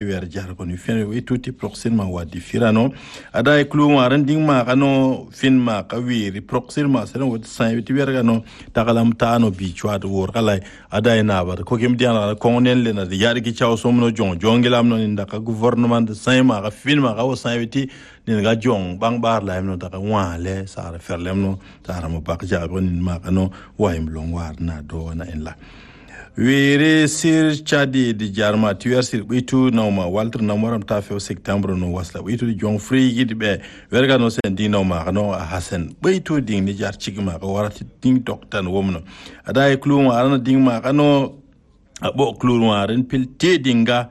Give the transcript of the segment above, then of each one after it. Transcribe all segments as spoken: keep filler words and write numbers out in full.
wer jar ko ni fen we tuti proximement wa di firano ada e klu ma rending ma kano fin ma ka wiri proximement sen wo san wi wer gano tagalam tano bi chwad wor kala ada e na ba ko gem diana ko nen le na yar gi chaw somno jong jongilam no nda ka gouvernement de san ma ka fin ma ka wo san wi ni ga jong bang bar la no daga wale sara ferlem no sara mo bak ja ko ni ma kano wa im long war na do na en la were sir chadi di jarma tiwer sir bitu no ma walter na moram ta fe septembre no wasla bitu di jong free gidi be werga no sen di no ma no hasen bitu ding ni jar chigma ko warati ding doktan womno ada e kluma arana ding ma kano abo kluma ren pil te dinga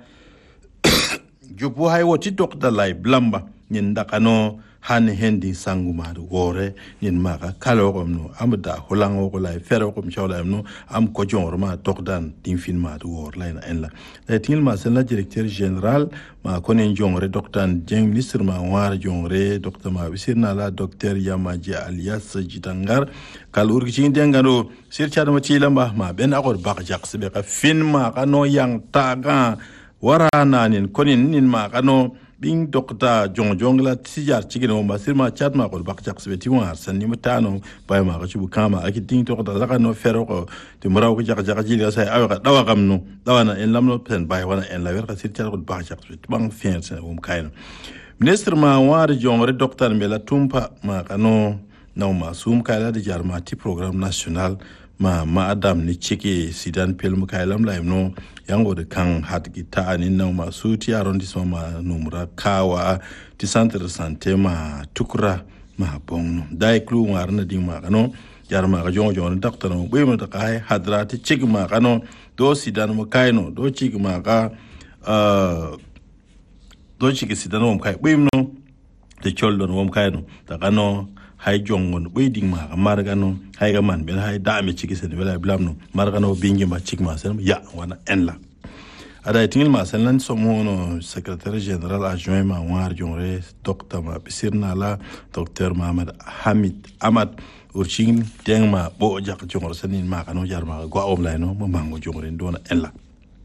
jubu hay woti dokta lay blamba nyin dakano han hendi sanguma do gore nyin maka kalo komno amda holango ko lay fero ko mchawla amno am ko jongorma tokdan tin filma do wor layna en la la tin ma sen la directeur général ma konen jongre doktan jeng ministre ma war jongre docteur ma bisirna la docteur Yamaji alias Jitangar kal urgi ci dengano sir chadama ci lamba ma ben akor bak jakse be ka filma kano yang taga warana nin konin nin ma kano bing dokta jong jong la tijar chigino masir ma chat ma ko bak jak sebeti wa san ni mutano bay ma ko chubu kama aki ding to da ka no fero ko te muraw ko jak jak jili sai aw ka dawa kam no dawa na en lamno pen bay wana en la wer ka sir chat ko bak jak sebeti bang fien sen um kayno ministre ma war jong re dokta me la tumpa ma kano naw ma sum kayla di jarma ti programme national ma ma adam ni chiki sidan pelmu kaylam la no yango de kan hat gita ni na ma suti arrondissement ma numra kawa ti centre de santé ma tukura ma bon dai klu warna di ma kano jar ma ga jongo jongo docteur no be mo ta kai hadrati chiki ma kano do sidan mo kayno do chiki ma ga uh do chiki sidan mo kai be no de choldo no mo kayno ta kano hay jongon weeding ma margano hay ga man ben hay daame ci gisse wala blamno margano bingi ma ci ma sen ya wana en la ada tingil ma sen lan somono secrétaire général adjoint ma war jonre docteur ma bisirna la docteur Mohamed Hamid Ahmad urchin teng ma bo jak jongor senin ma kanu jar ma go om lay no mo mango jongre dona en la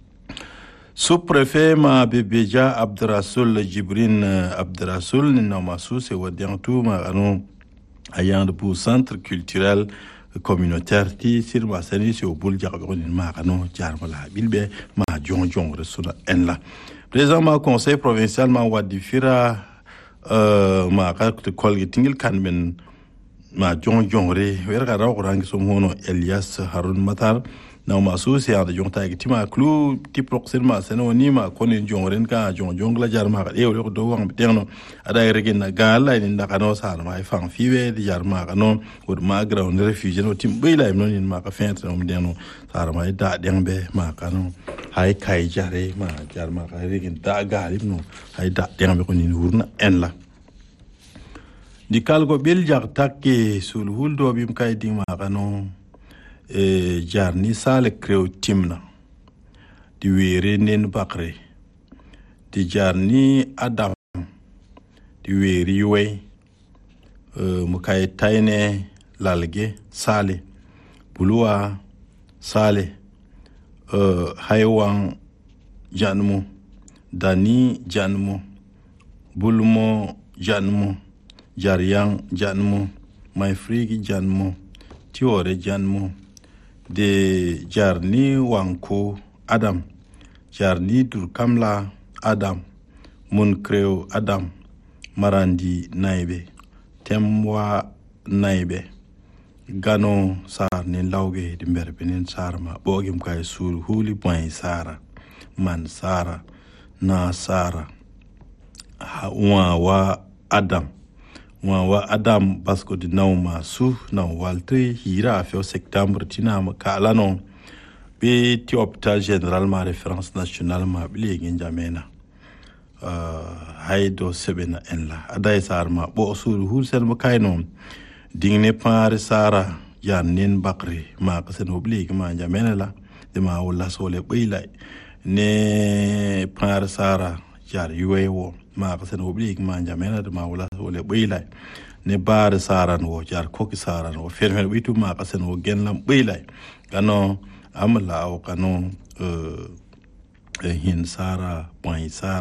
sous-préfet ma bebeja Abdrasoul Jibrin Abdrasoul no ma sous e wadiantou ma kanu ayant pour centre culturel communautaire ti sir ma sani ci obul jaxo ni ma kanu jarmala bilbe ma jong jong resuna en la président ma conseil provincial ma wadi fira euh ma ka to kolgi tingil kan men ma jong jong re wer ga raw rangi so hono Elias Harun Matar na ma susi ada jong ta ti ma clou ti proxima seno ni ma konen jong ren ka jong jong la jar ma ka e o do wang terno ada regen na gala ni ndaka no sa ma fang fiwe di jar ma ka no ko ma ground refugee no tim be la no ni ma ka fent no deno sa ma da dembe ma ka no hay kai jare ma jar ma ka regen da galib no hay da dembe ko ni wurna en la di kalgo bel jar takke sul huldo bim kay di ma ka no e jarni sale krew timna di were nen bakre di jarni adam di were yoy e mu kay tayne lalge sale bulwa sale e haywan janmu dani janmu bulmo janmu jaryang janmu my frigi janmu tiore janmu de jarni wanko adam jarni durkamla adam mun kreo adam marandi naibe temwa naibe gano sar ni lawge di mberbenen sarma bogim kay sul huli point sara man sara na sara wa wa adam wa wa adam basko di nawma su na waltre hira fe septembre tina ma kala non be ti hôpital général ma référence nationale ma bli ngin jamena euh haydo sebena en la aday sar ma bo sur hul sel ma kayno dingne par sara yan nin bakri ma ka sen obli ma jamena la de ma wala sole beylay ne par sara jar yuwewo ma ka sen obli ma jamena de ma wala sole beylay ne bar saran wo jar koki saran wo fermer bitu ma ka sen wo genlam beylay kano amla o kano euh hin sara point sara